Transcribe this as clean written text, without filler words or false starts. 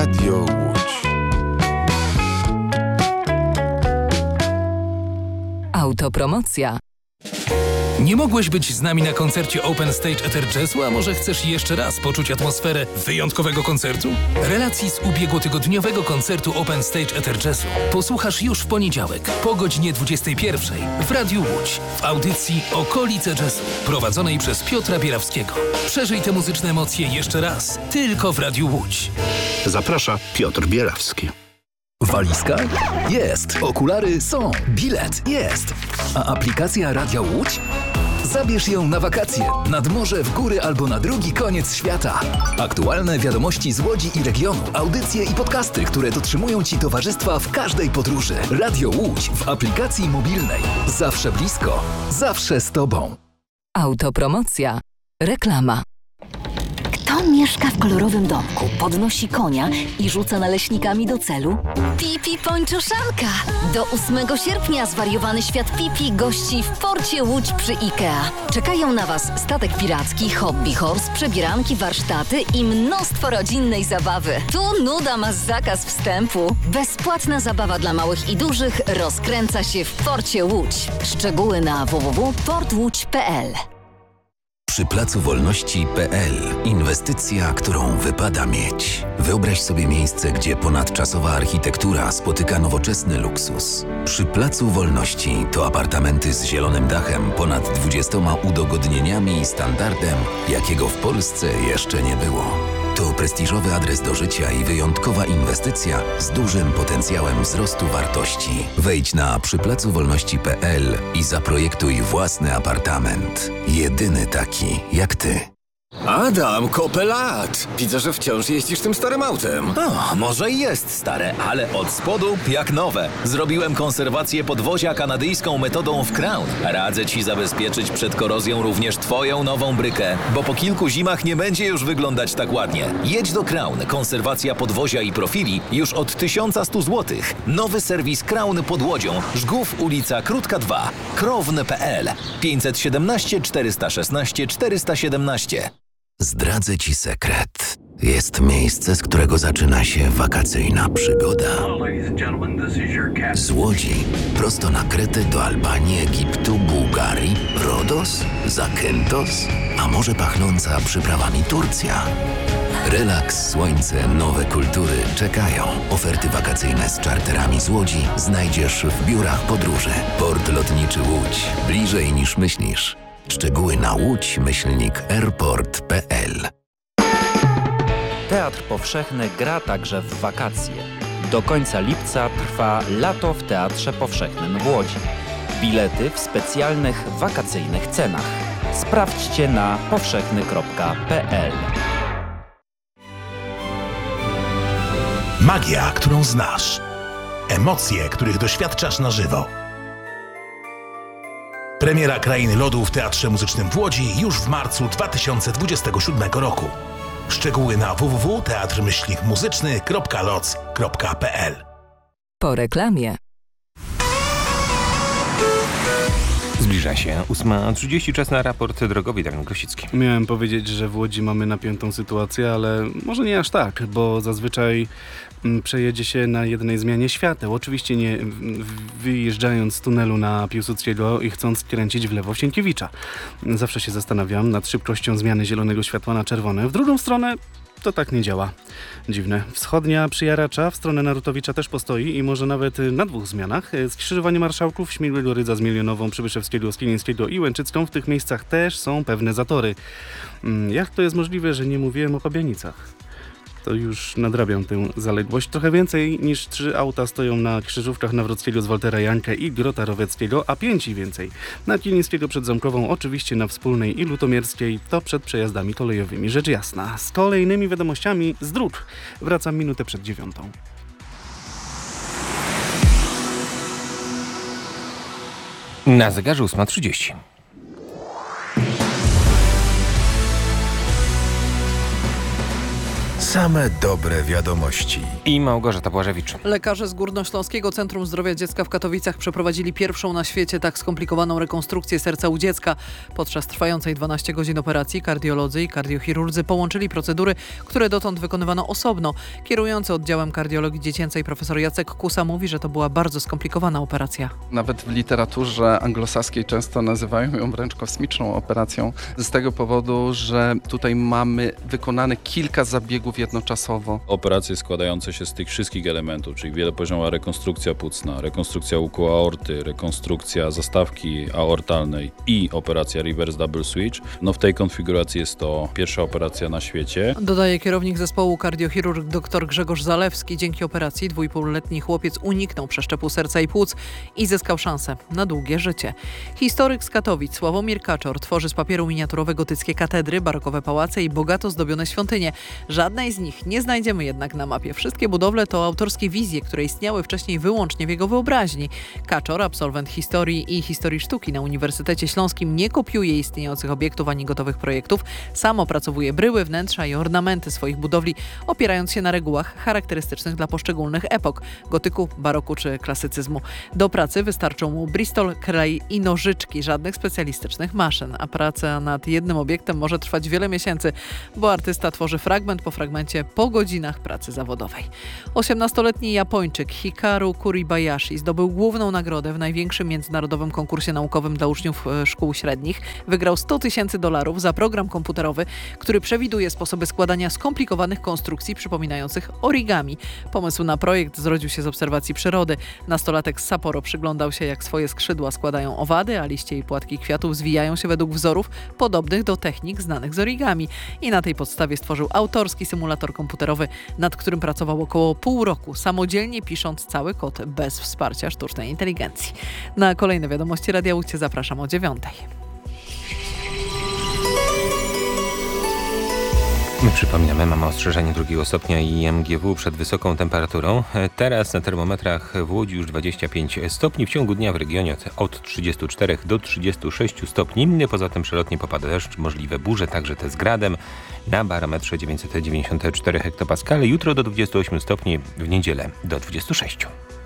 Radio Łódź. Autopromocja. Nie mogłeś być z nami na koncercie Open Stage Ether Jazzu, a może chcesz jeszcze raz poczuć atmosferę wyjątkowego koncertu? Relacji z ubiegłotygodniowego koncertu Open Stage Ether Jazzu posłuchasz już w poniedziałek po godzinie 21 w Radiu Łódź w audycji Okolice Jazzu prowadzonej przez Piotra Bielawskiego. Przeżyj te muzyczne emocje jeszcze raz tylko w Radiu Łódź. Zaprasza Piotr Bielawski. Walizka? Jest. Okulary są. Bilet? Jest. A aplikacja Radia Łódź? Zabierz ją na wakacje, nad morze, w góry albo na drugi koniec świata. Aktualne wiadomości z Łodzi i regionu, audycje i podcasty, które dotrzymują Ci towarzystwa w każdej podróży. Radio Łódź w aplikacji mobilnej. Zawsze blisko, zawsze z Tobą. Autopromocja. Reklama. Kto mieszka w kolorowym domku, podnosi konia i rzuca naleśnikami do celu? Pipi Pończoszanka! Do 8 sierpnia zwariowany świat Pipi gości w porcie Łódź przy IKEA. Czekają na Was statek piracki, hobby horse, przebieranki, warsztaty i mnóstwo rodzinnej zabawy. Tu nuda ma zakaz wstępu. Bezpłatna zabawa dla małych i dużych rozkręca się w porcie Łódź. Szczegóły na www.portłódź.pl. Przy Placu Wolności.pl inwestycja, którą wypada mieć. Wyobraź sobie miejsce, gdzie ponadczasowa architektura spotyka nowoczesny luksus. Przy Placu Wolności to apartamenty z zielonym dachem, ponad 20 udogodnieniami i standardem, jakiego w Polsce jeszcze nie było. To prestiżowy adres do życia i wyjątkowa inwestycja z dużym potencjałem wzrostu wartości. Wejdź na przyplacuwolności.pl i zaprojektuj własny apartament. Jedyny taki jak ty. Adam, kopę lat! Widzę, że wciąż jeździsz tym starym autem. O, może i jest stare, ale od spodu jak nowe. Zrobiłem konserwację podwozia kanadyjską metodą w Crown. Radzę Ci zabezpieczyć przed korozją również Twoją nową brykę, bo po kilku zimach nie będzie już wyglądać tak ładnie. Jedź do Crown. Konserwacja podwozia i profili już od 1100 zł. Nowy serwis Crown pod Łodzią. Żgów, ulica Krótka 2. Krown.pl 517 416 417. Zdradzę Ci sekret. Jest miejsce, z którego zaczyna się wakacyjna przygoda. Z Łodzi prosto na Kretę do Albanii, Egiptu, Bułgarii, Rodos, Zakynthos, a może pachnąca przyprawami Turcja. Relaks, słońce, nowe kultury czekają. Oferty wakacyjne z czarterami z Łodzi znajdziesz w biurach podróży. Port Lotniczy Łódź. Bliżej niż myślisz. Szczegóły na łódź-airport.pl. Teatr Powszechny gra także w wakacje. Do końca lipca trwa Lato w Teatrze Powszechnym w Łodzi. Bilety w specjalnych wakacyjnych cenach. Sprawdźcie na powszechny.pl. Magia, którą znasz. Emocje, których doświadczasz na żywo. Premiera Krainy Lodu w Teatrze Muzycznym w Łodzi już w marcu 2027 roku. Szczegóły na www.teatr-muzyczny.loc.pl. Po reklamie. Zbliża się 8:30, czas na raport drogowy. Damian Grosicki. Miałem powiedzieć, że w Łodzi mamy napiętą sytuację, ale może nie aż tak, bo zazwyczaj przejedzie się na jednej zmianie świateł. Oczywiście nie wyjeżdżając z tunelu na Piłsudskiego i chcąc skręcić w lewo w Sienkiewicza. Zawsze się zastanawiam nad szybkością zmiany zielonego światła na czerwone. W drugą stronę to tak nie działa. Dziwne. Wschodnia przy Jaracza w stronę Narutowicza też postoi i może nawet na dwóch zmianach. Skrzyżowanie Marszałków, Śmigłego Rydza z Milionową, Przybyszewskiego, Skinińskiego i Łęczycką. W tych miejscach też są pewne zatory. Jak to jest możliwe, że nie mówiłem o Pabianicach? To już nadrabiam tę zaległość. Trochę więcej niż 3 auta stoją na krzyżówkach Nawrockiego z Woltera Janka i Grota Rowieckiego, a 5 i więcej. Na Kilińskiego przed Zamkową, oczywiście na Wspólnej i Lutomierskiej, to przed przejazdami kolejowymi. Rzecz jasna. Z kolejnymi wiadomościami z dróg. Wracam minutę przed 9. Na zegarze 8:30. Same dobre wiadomości. I Małgorzata Błażewicz. Lekarze z Górnośląskiego Centrum Zdrowia Dziecka w Katowicach przeprowadzili pierwszą na świecie tak skomplikowaną rekonstrukcję serca u dziecka. Podczas trwającej 12 godzin operacji kardiolodzy i kardiochirurdzy połączyli procedury, które dotąd wykonywano osobno. Kierujący oddziałem kardiologii dziecięcej profesor Jacek Kusa mówi, że to była bardzo skomplikowana operacja. Nawet w literaturze anglosaskiej często nazywają ją wręcz kosmiczną operacją. Z tego powodu, że tutaj mamy wykonane kilka zabiegów jednoczasowo. Operacje składające się z tych wszystkich elementów, czyli wielopoziomowa rekonstrukcja płucna, rekonstrukcja łuku aorty, rekonstrukcja zastawki aortalnej i operacja reverse double switch. W tej konfiguracji jest to pierwsza operacja na świecie. Dodaje kierownik zespołu kardiochirurg dr Grzegorz Zalewski. Dzięki operacji 2,5-letni chłopiec uniknął przeszczepu serca i płuc i zyskał szansę na długie życie. Historyk z Katowic Sławomir Kaczor tworzy z papieru miniaturowe gotyckie katedry, barokowe pałace i bogato zdobione świątynie. Żadnej z nich nie znajdziemy jednak na mapie. Wszystkie budowle to autorskie wizje, które istniały wcześniej wyłącznie w jego wyobraźni. Kaczor, absolwent historii i historii sztuki na Uniwersytecie Śląskim, nie kopiuje istniejących obiektów ani gotowych projektów. Sam opracowuje bryły, wnętrza i ornamenty swoich budowli, opierając się na regułach charakterystycznych dla poszczególnych epok – gotyku, baroku czy klasycyzmu. Do pracy wystarczą mu bristol, klej i nożyczki, żadnych specjalistycznych maszyn, a praca nad jednym obiektem może trwać wiele miesięcy, bo artysta tworzy fragment po fragmencie po godzinach pracy zawodowej. 18-letni Japończyk Hikaru Kuribayashi zdobył główną nagrodę w największym międzynarodowym konkursie naukowym dla uczniów szkół średnich. Wygrał $100,000 za program komputerowy, który przewiduje sposoby składania skomplikowanych konstrukcji przypominających origami. Pomysł na projekt zrodził się z obserwacji przyrody. Nastolatek z Sapporo przyglądał się, jak swoje skrzydła składają owady, a liście i płatki kwiatów zwijają się według wzorów podobnych do technik znanych z origami. I na tej podstawie stworzył autorski symulator komputerowy, nad którym pracował około pół roku, samodzielnie pisząc cały kod bez wsparcia sztucznej inteligencji. Na kolejne wiadomości Radia Łódź zapraszam o 9:00. My przypominamy, mamy ostrzeżenie 2 stopnia i MGW przed wysoką temperaturą. Teraz na termometrach w Łodzi już 25 stopni. W ciągu dnia w regionie od 34 do 36 stopni. Poza tym przelotnie popada deszcz, możliwe burze, także te z gradem. Na barometrze 994 hektopaskale. Jutro do 28 stopni, w niedzielę do 26.